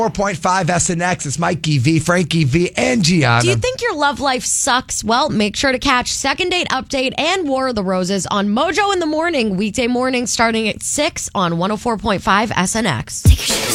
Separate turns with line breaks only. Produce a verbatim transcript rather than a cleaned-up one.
four point five S N X. It's Mikey V, Frankie V, and Gianna.
Do you think your love life sucks? Well, make sure to catch Second Date Update and War of the Roses on Mojo in the Morning, weekday morning starting at six on one oh four point five S N X.